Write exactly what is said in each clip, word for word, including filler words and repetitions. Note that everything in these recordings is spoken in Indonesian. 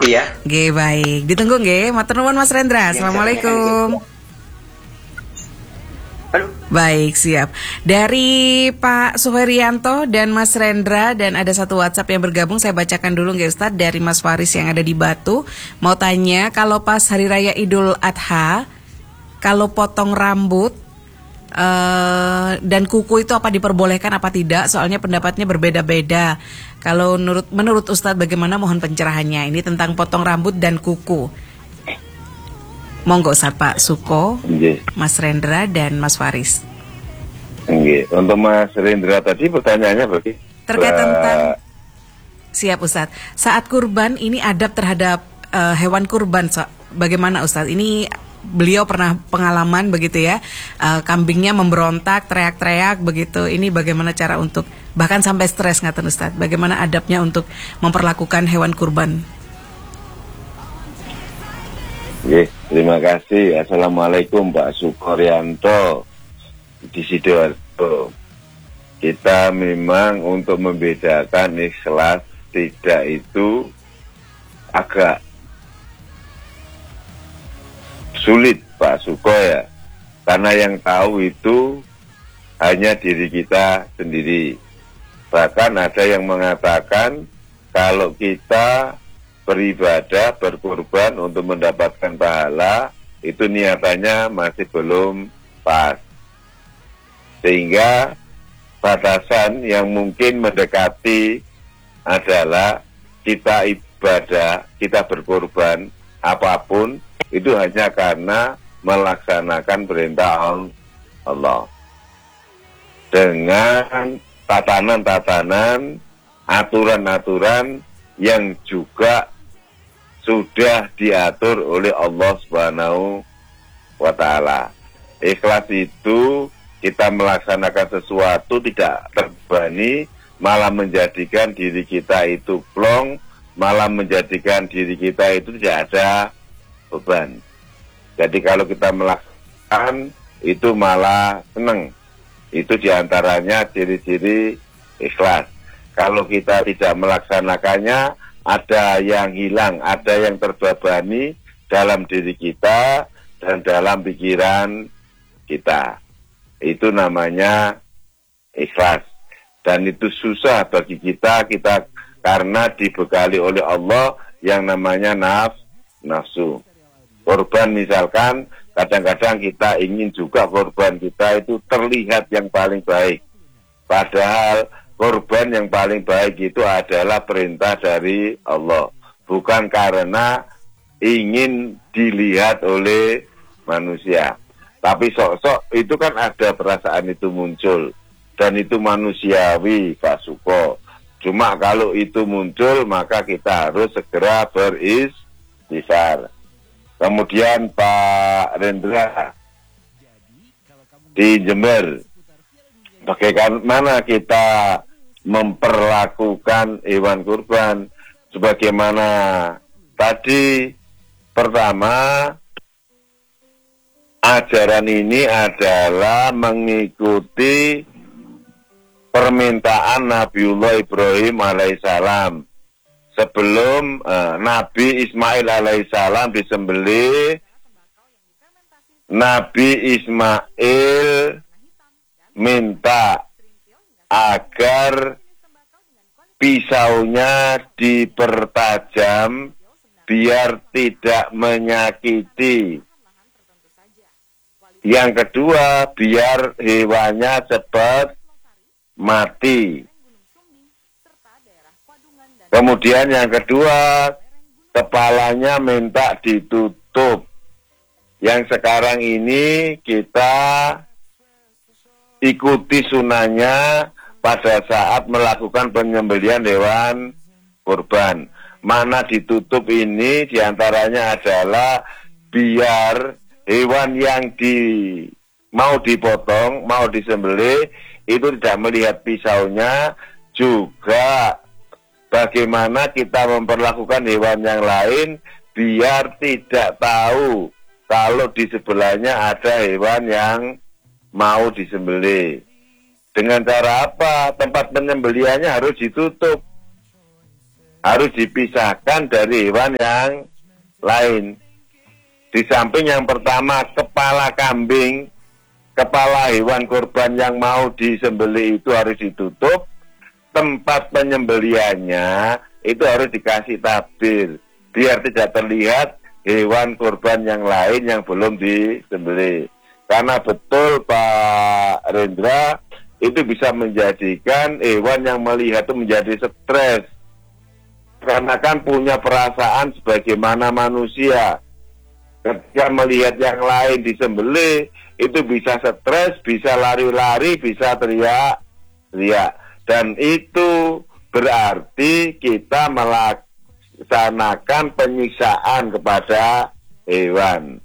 ya. Nggih, baik. Ditunggu nggih. Matur nuwun Mas Rendra. Assalamualaikum. Halo. Baik, siap. Dari Pak Suherianto dan Mas Rendra, dan ada satu WhatsApp yang bergabung, saya bacakan dulu nggih Ustadz, dari Mas Faris yang ada di Batu. Mau tanya, kalau pas Hari Raya Idul Adha, kalau potong rambut uh, dan kuku itu apa diperbolehkan apa tidak? Soalnya pendapatnya berbeda-beda. Kalau menurut menurut Ustadz bagaimana, mohon pencerahannya. Ini tentang potong rambut dan kuku. Monggo Ustadz, Pak Suko, Nggih. Mas Rendra dan Mas Faris. Nggih. Untuk Mas Rendra tadi pertanyaannya bagi Terkait tentang siap Ustadz. Saat kurban ini adab terhadap uh, hewan kurban, so, bagaimana Ustadz? Ini beliau pernah pengalaman begitu ya, uh, kambingnya memberontak, teriak-teriak begitu. Ini bagaimana cara untuk, bahkan sampai stres ngaten Ustadz, bagaimana adabnya untuk memperlakukan hewan kurban? Nggih, terima kasih. Assalamualaikum Pak Sukoryanto di Sidoarjo. Kita memang untuk membedakan ikhlas tidak itu agak sulit Pak Suko ya. Karena yang tahu itu hanya diri kita sendiri. Bahkan ada yang mengatakan kalau kita beribadah, berkorban untuk mendapatkan pahala, itu niatannya masih belum pas. Sehingga batasan yang mungkin mendekati adalah kita ibadah, kita berkorban, apapun, itu hanya karena melaksanakan perintah Allah. Dengan tatanan-tatanan, aturan-aturan yang juga sudah diatur oleh Allah Subhanahu wa Ta'ala. Ikhlas itu kita melaksanakan sesuatu tidak terbebani, malah menjadikan diri kita itu plong, malah menjadikan diri kita itu tidak ada beban. Jadi kalau kita melaksanakan itu malah senang. Itu diantaranya ciri-ciri ikhlas. Kalau kita tidak melaksanakannya, ada yang hilang, ada yang terbebani dalam diri kita dan dalam pikiran kita. Itu namanya ikhlas. Dan itu susah bagi kita, kita karena dibekali oleh Allah yang namanya naf, nafsu. Korban misalkan, kadang-kadang kita ingin juga korban kita itu terlihat yang paling baik. Padahal korban yang paling baik itu adalah perintah dari Allah. Bukan karena ingin dilihat oleh manusia. Tapi sok-sok itu kan ada perasaan itu muncul. Dan itu manusiawi, Pak Suko. Cuma kalau itu muncul, maka kita harus segera beristighfar. Kemudian Pak Rendra di Jember, bagaimana kita memperlakukan hewan kurban? Sebagaimana tadi, pertama, ajaran ini adalah mengikuti permintaan Nabiullah Ibrahim alaihissalam. Sebelum uh, Nabi Ismail alaihissalam disembelih, Nabi Ismail minta agar pisaunya dipertajam biar tidak menyakiti. Yang kedua, biar hewannya cepat mati. Kemudian yang kedua, kepalanya minta ditutup. Yang sekarang ini kita ikuti sunahnya pada saat melakukan penyembelihan hewan kurban. Mana ditutup ini diantaranya adalah biar hewan yang di mau dipotong, mau disembelih itu tidak melihat pisaunya. Juga bagaimana kita memperlakukan hewan yang lain biar tidak tahu kalau di sebelahnya ada hewan yang mau harus dipisahkan dari hewan yang lain. Di samping yang pertama, kepala kambing, kepala hewan kurban yang mau disembelih itu harus ditutup. Tempat penyembelihannya itu harus dikasih tabir, biar tidak terlihat hewan kurban yang lain yang belum disembelih. Karena betul Pak Rendra, itu bisa menjadikan hewan yang melihat itu menjadi stres. Karena kan punya perasaan sebagaimana manusia. Ketika melihat yang lain disembelih, itu bisa stres, bisa lari-lari, bisa teriak-teriak. Dan itu berarti kita melaksanakan penyiksaan kepada hewan.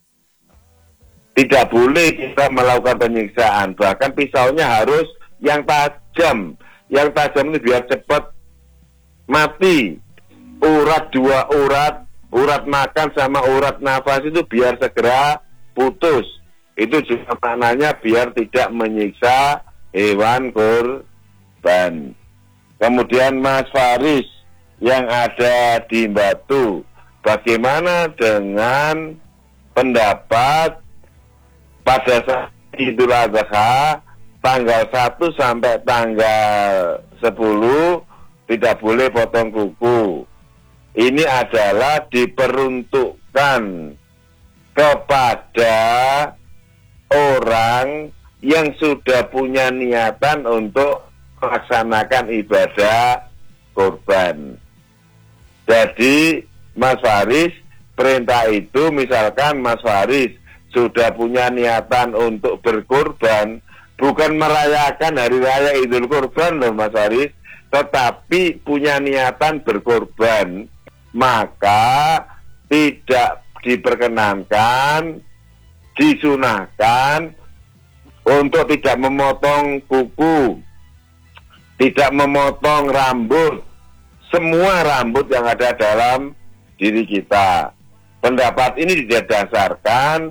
Tidak boleh kita melakukan penyiksaan, bahkan pisaunya harus yang tajam. Yang tajam itu biar cepat mati. Urat dua urat, urat makan sama urat nafas itu biar segera putus. Itu juga maknanya biar tidak menyiksa hewan kurban. Ban. Kemudian Mas Faris yang ada di Batu, bagaimana dengan pendapat pada saat Idul Adha tanggal satu sampai tanggal sepuluh tidak boleh potong kuku? Ini adalah diperuntukkan kepada orang yang sudah punya niatan untuk melaksanakan ibadah kurban. Jadi Mas Faris, perintah itu misalkan Mas Faris sudah punya niatan untuk berkurban, bukan merayakan hari raya Idul Kurban loh Mas Faris, tetapi punya niatan berkurban, maka tidak diperkenankan, disunahkan untuk tidak memotong kuku, tidak memotong rambut, semua rambut yang ada dalam diri kita. Pendapat ini didasarkan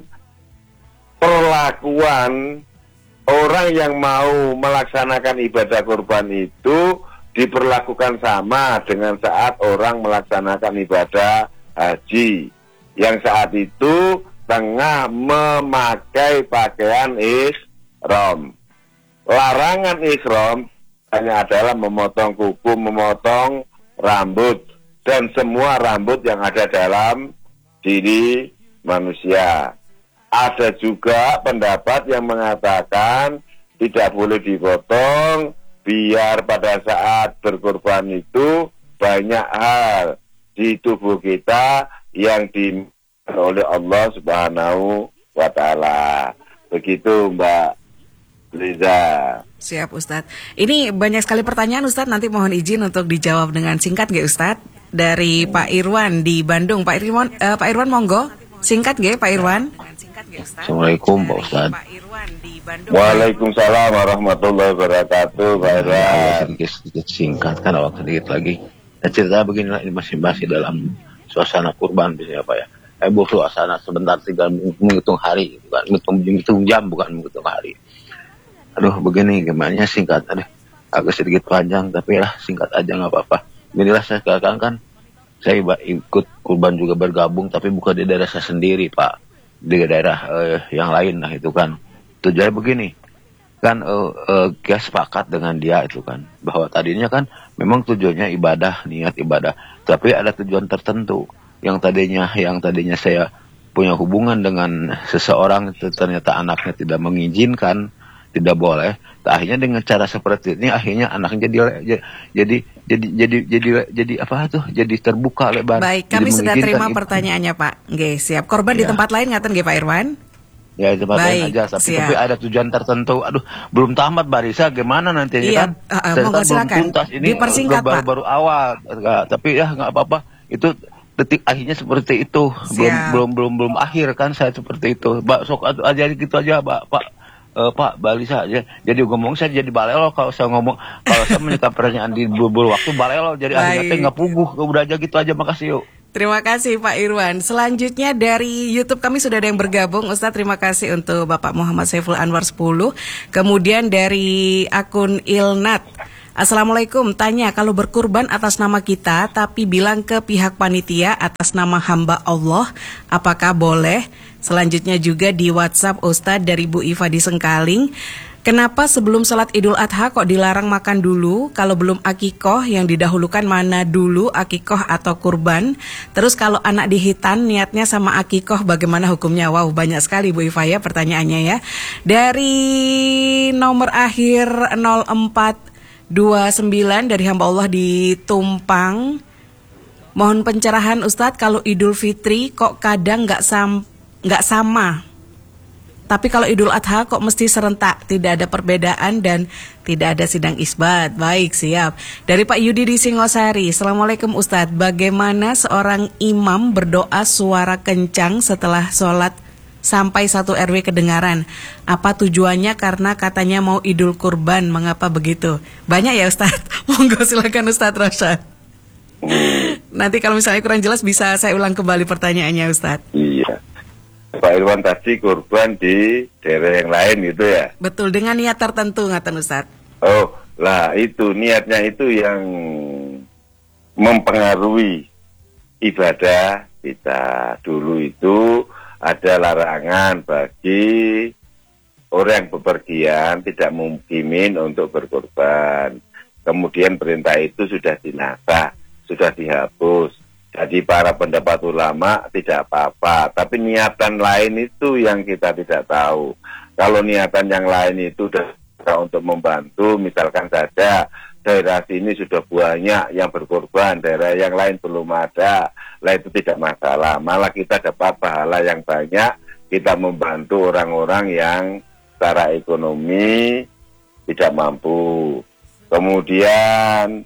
perlakuan orang yang mau melaksanakan ibadah kurban itu diperlakukan sama dengan saat orang melaksanakan ibadah haji, yang saat itu tengah memakai pakaian ihram. Larangan ihram hanya adalah memotong kuku, memotong rambut, dan semua rambut yang ada dalam diri manusia. Ada juga pendapat yang mengatakan tidak boleh dipotong, biar pada saat berkorban itu banyak hal di tubuh kita yang dimiliki oleh Allah Subhanahu wa Ta'ala. Begitu Mbak Liza. Siap Ustadz. Ini banyak sekali pertanyaan Ustadz, nanti mohon izin untuk dijawab dengan singkat nggak Ustadz? Dari Pak Irwan di Bandung. Pak Irwan, uh, Pak Irwan monggo, singkat nggak Pak Irwan? Assalamualaikum Pak Ustadz. Waalaikumsalam warahmatullahi wabarakatuh Pak Irwan. Sedikit singkat kan awak sedikit lagi. Nah, cerita beginilah, ini masih masih dalam suasana kurban biasanya Pak ya. Eh bu suasana sebentar tinggal menghitung hari, bukan menghitung, menghitung jam, bukan menghitung hari. Aduh begini gimana singkat, aduh agak sedikit panjang tapi lah singkat aja nggak apa-apa. Inilah saya sekarang kan saya ikut kurban juga bergabung tapi bukan di daerah saya sendiri Pak, di daerah eh, yang lain lah itu kan. Tujuannya begini kan, eh, eh, kita sepakat dengan dia itu kan bahwa tadinya kan memang tujuannya ibadah, niat ibadah, tapi ada tujuan tertentu yang tadinya yang tadinya saya punya hubungan dengan seseorang itu ternyata anaknya tidak mengizinkan, tidak boleh. Akhirnya dengan cara seperti ini akhirnya anaknya jadi jadi jadi jadi jadi jadi apa tuh? Jadi terbuka lebar. Baik, kami sudah terima itu. Pertanyaannya Pak. Nggih, siap. Korban ya. Di tempat lain ngaten nggih Pak Irwan? Ya di tempat lain aja, tapi, tapi ada tujuan tertentu. Aduh, belum tamat Barisa, gimana nantinya iya. kan? Uh, uh, monggo silakan. Ini dipersingkat baru, Pak. Baru awal, tapi ya nggak apa-apa. Itu detik akhirnya seperti itu. Belum siap. belum belum belum akhir kan saya seperti itu. Mbak sok aja gitu aja, Pak. Pak Uh, Pak Balisa aja. Jadi ngomong saya jadi balelo kalau saya ngomong, kalau saya menyikap pertanyaan di buru waktu balelo jadi akhirnya nggak puguh. Udah aja gitu aja, makasih yuk. Terima kasih Pak Irwan. Selanjutnya dari YouTube kami sudah ada yang bergabung. Ustadz terima kasih untuk Bapak Muhammad Saiful Anwar sepuluh. Kemudian dari akun Ilnat Assalamualaikum, tanya kalau berkurban atas nama kita tapi bilang ke pihak panitia atas nama hamba Allah, apakah boleh? Selanjutnya juga di WhatsApp Ustadz dari Bu Iva di Sengkaling. Kenapa sebelum sholat Idul Adha kok dilarang makan dulu? Kalau belum akikoh yang didahulukan mana dulu, akikoh atau kurban? Terus kalau anak dihitan niatnya sama akikoh bagaimana hukumnya? Wow, banyak sekali Bu Iva ya pertanyaannya ya. Dari nomor akhir nol empat dua sembilan dari hamba Allah di Tumpang. Mohon pencerahan Ustadz, kalau Idul Fitri kok kadang nggak sam nggak sama. Tapi kalau Idul Adha kok mesti serentak, tidak ada perbedaan dan tidak ada sidang isbat. Baik, siap. Dari Pak Yudi di Singosari, Assalamualaikum Ustadz, bagaimana seorang imam berdoa suara kencang setelah sholat sampai satu R W kedengaran? Apa tujuannya? Karena katanya mau Idul Kurban, mengapa begitu? Banyak ya Ustadz? Monggo silakan Ustadz Rosyad. Nanti kalau misalnya kurang jelas bisa saya ulang kembali pertanyaannya Ustadz. Iya. Pak Irwan tadi kurban di daerah yang lain gitu ya? Betul, dengan niat tertentu ngaten Ustadz. Oh, lah itu niatnya itu yang mempengaruhi ibadah kita. Dulu itu ada larangan bagi orang yang bepergian tidak mungkimin untuk berkorban. Kemudian perintah itu sudah dinasah, sudah dihapus. Jadi para pendapat ulama tidak apa-apa, tapi niatan lain itu yang kita tidak tahu. Kalau niatan yang lain itu sudah untuk membantu, misalkan saja daerah sini sudah banyak yang berkorban, daerah yang lain belum ada, lah itu tidak masalah. Malah kita dapat pahala yang banyak, kita membantu orang-orang yang secara ekonomi tidak mampu. Kemudian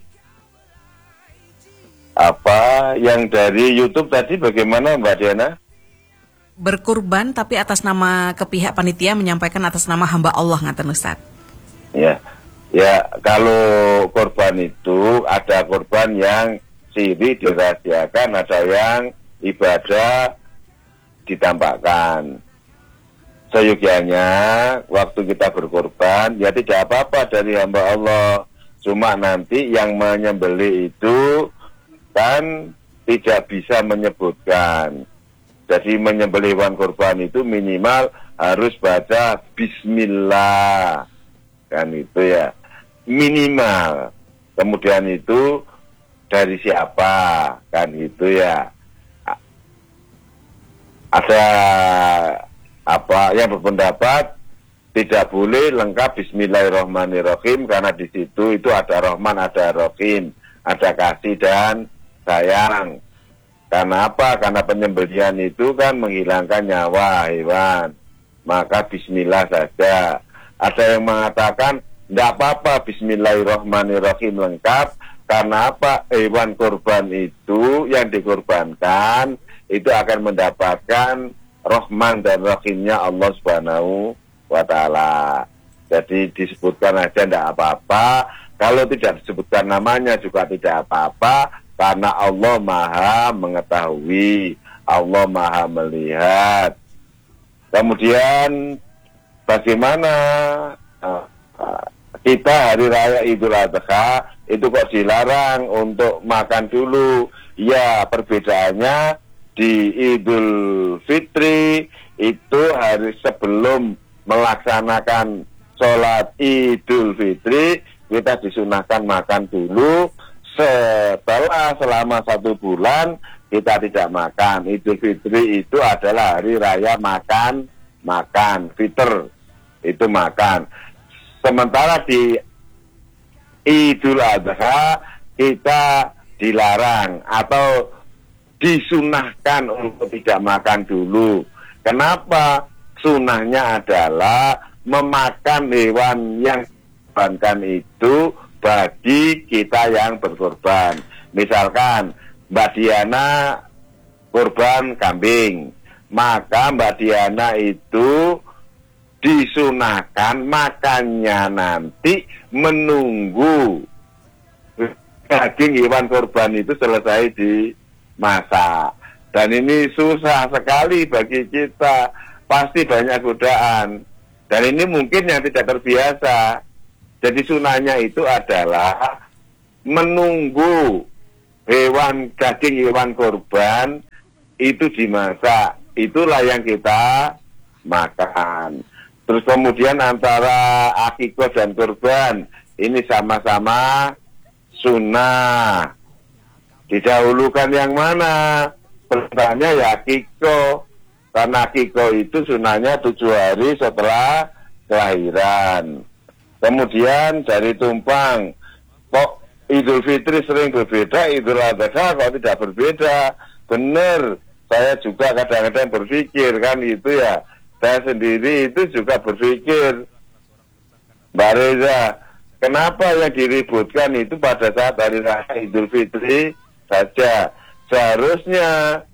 apa yang dari YouTube tadi bagaimana Mbak Diana? Berkurban tapi atas nama ke pihak panitia menyampaikan atas nama hamba Allah ngaten Ustaz. Ya. Ya, kalau korban itu ada korban yang siri dirahasiakan, ada yang ibadah ditampakkan. Seyogianya waktu kita berkorban ya tidak apa-apa dari hamba Allah. Cuma nanti yang menyembelih itu kan tidak bisa menyebutkan. Jadi menyembelih hewan korban itu minimal harus baca Bismillah, kan itu ya, minimal. Kemudian itu dari siapa, kan itu ya. Ada apa yang berpendapat tidak boleh lengkap Bismillahirrahmanirrahim karena di situ itu ada Rahman, ada Rahim, ada kasih dan sayang. Karena apa? Karena penyembelihan itu kan menghilangkan nyawa hewan. Maka bismillah saja. Ada yang mengatakan tidak apa-apa Bismillahirrahmanirrahim lengkap. Karena apa? Hewan korban itu yang dikorbankan itu akan mendapatkan Rahman dan Rahimnya Allah Subhanahu wa Ta'ala. Jadi disebutkan aja tidak apa-apa. Kalau tidak disebutkan namanya juga tidak apa-apa. Karena Allah Maha mengetahui, Allah Maha melihat. Kemudian bagaimana uh, uh, kita hari raya Idul Adha itu kok dilarang untuk makan dulu? Ya, perbedaannya di Idul Fitri itu hari sebelum melaksanakan sholat Idul Fitri kita disunahkan makan dulu. Setelah selama satu bulan kita tidak makan. Idul Fitri itu adalah hari raya makan, makan. Fitr itu makan. Sementara di Idul Adha kita dilarang atau disunahkan untuk tidak makan dulu. Kenapa? Sunahnya adalah memakan hewan yang dikorbankan itu bagi kita yang berkorban. Misalkan Mbak Diana korban kambing, maka Mbak Diana itu disunahkan makannya nanti menunggu daging hewan korban itu selesai dimasak. Dan ini susah sekali bagi kita, pasti banyak godaan. Dan ini mungkin yang tidak terbiasa. Jadi sunahnya itu adalah menunggu hewan daging hewan kurban itu dimasak. Itulah yang kita makan. Terus kemudian antara akikah dan kurban ini sama-sama sunnah. Didahulukan yang mana? Pertanyaan ya akikah. Karena akikah itu sunnahnya tujuh hari setelah kelahiran. Kemudian dari tumpang, kok Idul Fitri sering berbeda, Idul Adha kok tidak berbeda? Benar, saya juga kadang-kadang berpikir kan itu ya. Saya sendiri itu juga berpikir, Mbak Reza, kenapa yang diributkan itu pada saat hari raya Idul Fitri saja? Seharusnya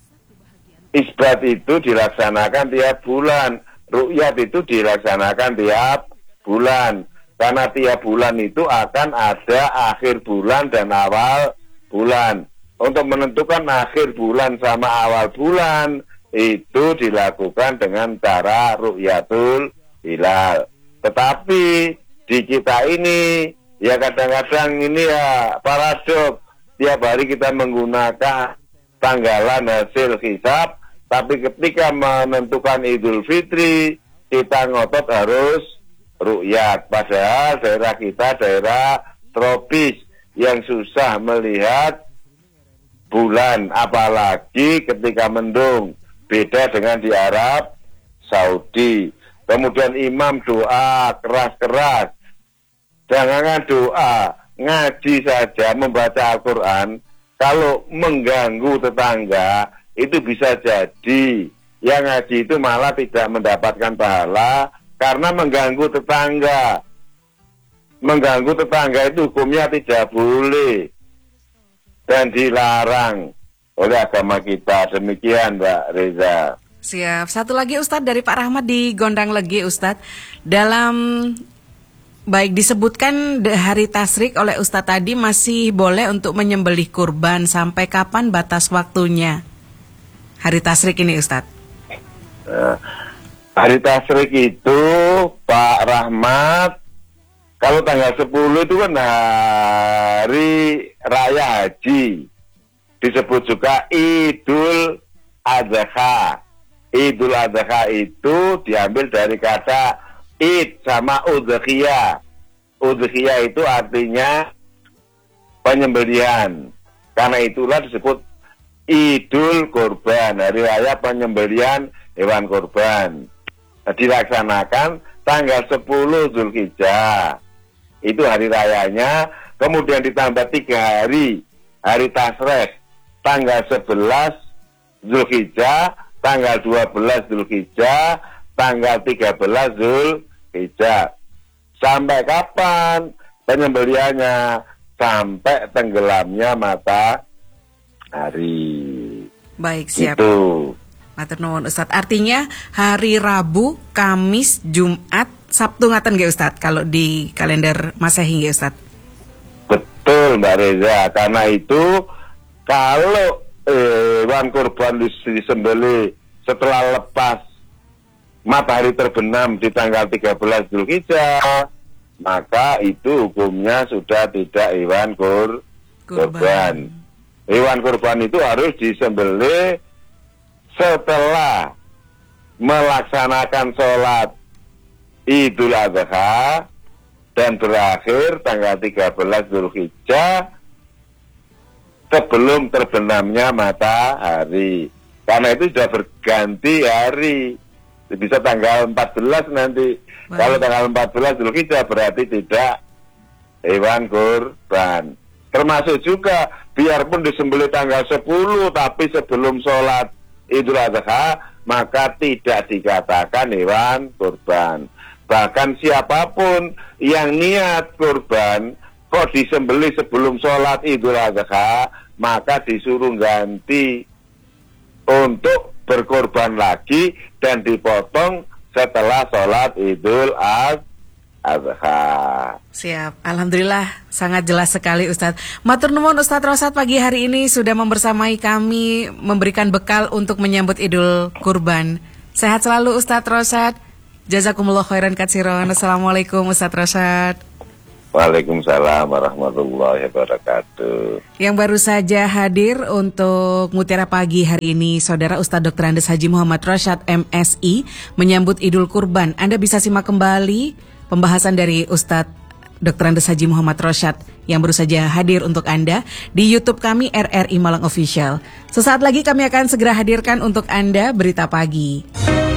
isbat itu dilaksanakan tiap bulan, ru'yat itu dilaksanakan tiap bulan. Karena tiap bulan itu akan ada akhir bulan dan awal bulan. Untuk menentukan akhir bulan sama awal bulan, itu dilakukan dengan cara ru'yatul hilal. Tetapi di kita ini, ya kadang-kadang ini ya paradoks. Tiap hari kita menggunakan tanggalan hasil hisab, tapi ketika menentukan Idul Fitri, kita ngotot harus ru'yat. Padahal daerah kita daerah tropis yang susah melihat bulan, apalagi ketika mendung. Beda dengan di Arab Saudi. Kemudian imam doa keras-keras. Jangan doa, ngaji saja, membaca Al-Quran. Kalau mengganggu tetangga, itu bisa jadi yang ngaji itu malah tidak mendapatkan pahala karena mengganggu tetangga. Mengganggu tetangga itu hukumnya tidak boleh dan dilarang oleh agama kita. Demikian Mbak Reza. Siap. Satu lagi Ustadz dari Pak Rahmat di Gondang Legi Ustadz. Dalam baik disebutkan hari tasyrik oleh Ustadz tadi masih boleh untuk menyembelih kurban. Sampai kapan batas waktunya hari tasyrik ini Ustadz? Nah, hari tasyrik itu Pak Rahmat, kalau tanggal sepuluh itu kan hari raya haji. Disebut juga Idul Adha. Idul Adha itu diambil dari kata Id sama Udhiyah. Udhiyah itu artinya penyembelihan. Karena itulah disebut Idul Kurban, hari raya penyembelihan hewan kurban. Nah, dilaksanakan tanggal sepuluh Zulhijjah. Itu hari rayanya. Kemudian ditambah tiga hari hari tasyrik. Tanggal sebelas Zulhijjah, tanggal dua belas Zulhijjah, tanggal tiga belas Zulhijjah. Sampai kapan penyembelihannya? Sampai tenggelamnya matahari. Baik, siap. Itu. Matur nuwun Ustadz. Artinya hari Rabu, Kamis, Jumat, Sabtu ngaten nggih Ustadz kalau di kalender Masehi nggih Ustadz? Betul Mbak Reza. Karena itu kalau hewan eh, kurban disembelih setelah lepas matahari terbenam di tanggal tiga belas Zulhijjah, maka itu hukumnya sudah tidak hewan kur kurban. kurban. Hewan kurban itu harus disembelih setelah melaksanakan sholat Idul Adha dan berakhir tanggal tiga belas Zulhijjah sebelum terbenamnya matahari. Karena itu sudah berganti hari. Bisa tanggal empat belas nanti. Wow. Kalau tanggal empat belas Zulhijjah berarti tidak hewan kurban. Termasuk juga biarpun disembelih tanggal sepuluh tapi sebelum sholat Idul Adha, maka tidak dikatakan hewan kurban. Bahkan siapapun yang niat kurban kok disembelih sebelum sholat Idul Adha, maka disuruh ganti untuk berkorban lagi dan dipotong setelah sholat Idul Adha. Siap, alhamdulillah sangat jelas sekali Ustadz. Matur nuwun Ustadz Rosyad pagi hari ini sudah membersamai kami, memberikan bekal untuk menyambut Idul Kurban. Sehat selalu Ustadz Rosyad. Jazakumullah khairan katsiran. Assalamualaikum Ustadz Rosyad. Waalaikumsalam warahmatullahi wabarakatuh. Yang baru saja hadir untuk Mutiara Pagi hari ini, Saudara Ustadz Doktor Andes Haji Muhammad Rosyad M Si menyambut Idul Kurban. Anda bisa simak kembali pembahasan dari Ustadz Doktor Andes Haji Muhammad Rosyad yang baru saja hadir untuk Anda di YouTube kami R R I Malang Official. Sesaat lagi kami akan segera hadirkan untuk Anda Berita Pagi.